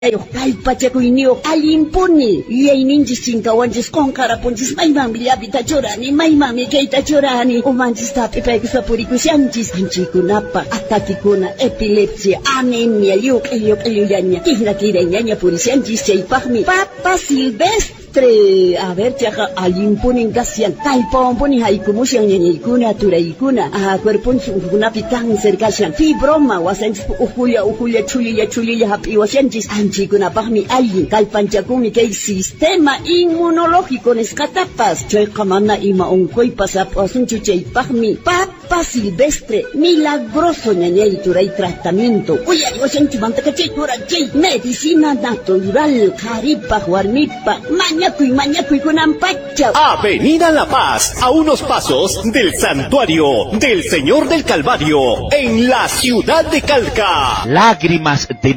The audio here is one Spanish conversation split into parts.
Kay pachakuyniyuq allimpuni yuyayninchis chinkawanchis qunqarapunchis maymami llapita churani maymami kayta churani umanchistapi paykuspa purikushanchis anchaykunapa atakikuna epilepsia anemia lluq'illullaña kirakirañaña purishanchis chaypaqmi papa silvestre a ver chaqa allimpunin kasyan kallpawanpuni haykumushan ñañaykuna turaykuna cuerpunchikunapi cáncer kashan fibroma wasanchis ujulla chulilla hap'iwashanchis anchaykunapaqmi allin kallpanchakumi kay sistema inmunológico nisqatapas chayqa mana ima unquypas apasunchu chaypaqmi papa silvestre milagroso ñañay turay tratamiento uyariwashanchimantaka chay turay chay medicina natural qaripaq warmipaq mañakuy kunampacha. Avenida La Paz, a unos pasos del Santuario del Señor del Calvario, en la ciudad de Calca. Lágrimas de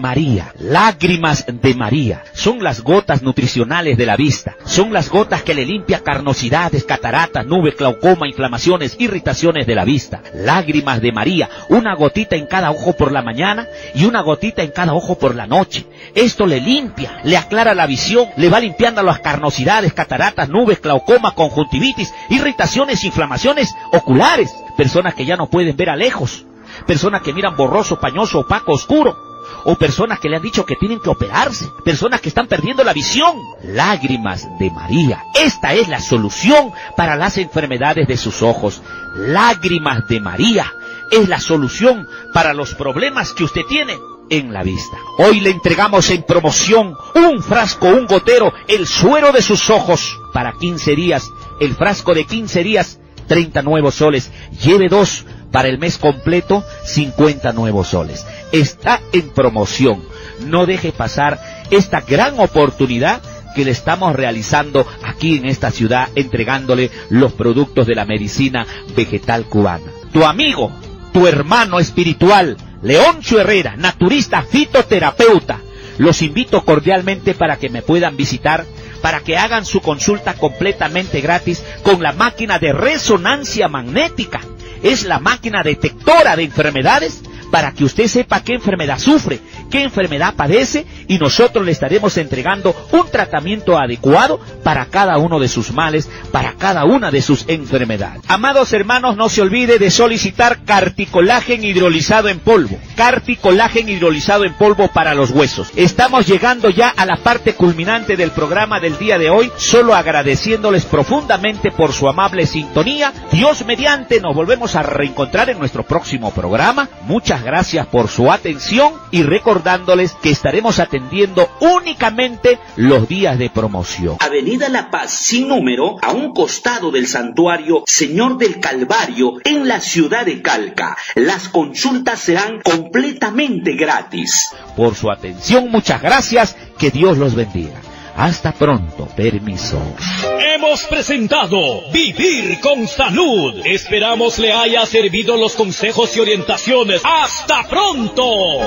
María, son las gotas nutricionales de la vista, son las gotas que le limpia carnosidades, cataratas, nubes, glaucoma, inflamaciones, irritaciones de la vista. Lágrimas de María, una gotita en cada ojo por la mañana y una gotita en cada ojo por la noche. Esto le limpia, le aclara la visión, le va limpiando las carnosidades, cataratas, nubes, glaucoma, conjuntivitis, irritaciones, inflamaciones oculares. Personas que ya no pueden ver a lejos, personas que miran borroso, pañoso, opaco, oscuro, o personas que le han dicho que tienen que operarse, personas que están perdiendo la visión. Lágrimas de María, esta es la solución para las enfermedades de sus ojos. Lágrimas de María es la solución para los problemas que usted tiene en la vista. Hoy le entregamos en promoción un frasco, un gotero, el suero de sus ojos para 15 días, el frasco de 15 días, 30 nuevos soles. Lleve 2 para el mes completo, 50 nuevos soles. Está en promoción. No deje pasar esta gran oportunidad que le estamos realizando aquí en esta ciudad, entregándole los productos de la medicina vegetal cubana. Tu amigo, tu hermano espiritual, Leoncio Herrera, naturista fitoterapeuta. Los invito cordialmente para que me puedan visitar, para que hagan su consulta completamente gratis con la máquina de resonancia magnética. Es la máquina detectora de enfermedades para que usted sepa qué enfermedad sufre, qué enfermedad padece, y nosotros le estaremos entregando un tratamiento adecuado para cada uno de sus males, para cada una de sus enfermedades. Amados hermanos, no se olvide de solicitar Carticolágen hidrolizado en polvo. Carticolágen hidrolizado en polvo para los huesos. Estamos llegando ya a la parte culminante del programa del día de hoy, solo agradeciéndoles profundamente por su amable sintonía. Dios mediante, nos volvemos a reencontrar en nuestro próximo programa. Muchas gracias por su atención y recordándoles que estaremos atendiendo únicamente los días de promoción. Avenida La Paz, sin número, a un costado del Santuario Señor del Calvario, en la ciudad de Calca. Las consultas serán completamente gratis. Por su atención, muchas gracias, que Dios los bendiga. Hasta pronto, permiso. Hemos presentado Vivir con Salud. Esperamos le haya servido los consejos y orientaciones. ¡Hasta pronto!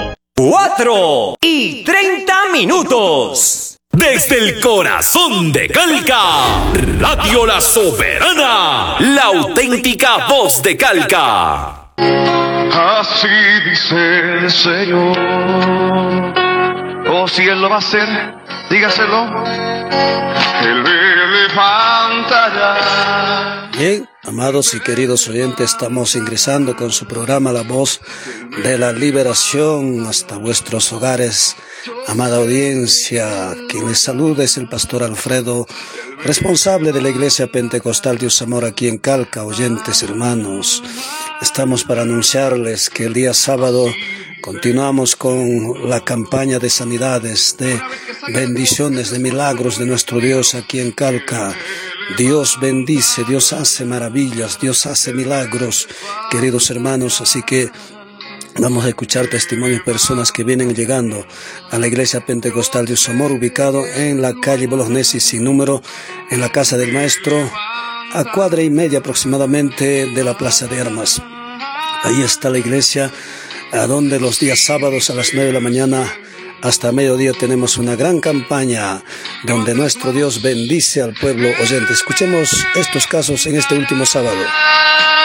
4:30. Desde el corazón de Calca, Radio La Soberana, la auténtica voz de Calca. Así dice el Señor. Oh, si Él lo va a hacer, dígaselo. Él me levantará. Bien, amados y queridos oyentes, estamos ingresando con su programa La Voz de la Liberación hasta vuestros hogares. Amada audiencia, quien les saluda es el pastor Alfredo, responsable de la Iglesia Pentecostal Dios Amor aquí en Calca. Oyentes hermanos, estamos para anunciarles que el día sábado continuamos con la campaña de sanidades, de bendiciones, de milagros de nuestro Dios aquí en Calca. Dios bendice, Dios hace maravillas, Dios hace milagros, queridos hermanos, así que vamos a escuchar testimonios de personas que vienen llegando a la Iglesia Pentecostal Dios Amor, ubicado en la calle Bolognesi sin número, en la casa del maestro, a 1,5 cuadras aproximadamente de la Plaza de Armas. Ahí está la iglesia, a donde los días sábados a las 9 de la mañana hasta mediodía tenemos una gran campaña donde nuestro Dios bendice al pueblo oyente. Escuchemos estos casos en este último sábado.